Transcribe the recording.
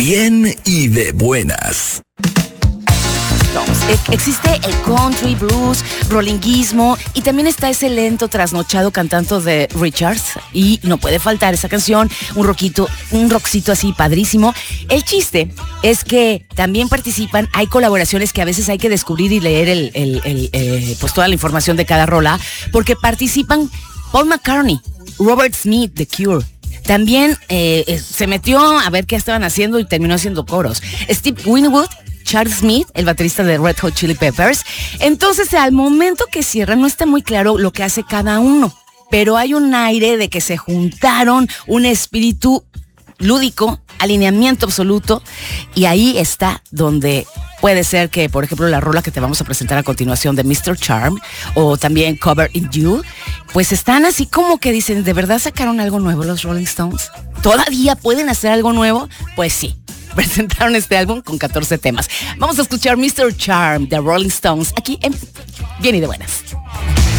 bien y de buenas. Existe el country, blues, rollinguismo y también está ese lento trasnochado cantando de Richards y no puede faltar esa canción, un rockcito así padrísimo. El chiste es que también participan, hay colaboraciones que a veces hay que descubrir y leer pues toda la información de cada rola, porque participan Paul McCartney, Robert Smith, The Cure. También se metió a ver qué estaban haciendo y terminó haciendo coros. Steve Winwood, Charles Smith, el baterista de Red Hot Chili Peppers. Entonces, al momento que cierran, no está muy claro lo que hace cada uno, pero hay un aire de que se juntaron, un espíritu lúdico, alineamiento absoluto, y ahí está donde puede ser que, por ejemplo, la rola que te vamos a presentar a continuación de Mr. Charm o también Cover in You, pues están así como que dicen, ¿de verdad sacaron algo nuevo los Rolling Stones? ¿Todavía pueden hacer algo nuevo? Pues sí. Presentaron este álbum con 14 temas. Vamos a escuchar Mr. Charm de Rolling Stones aquí en Bien y de Buenas.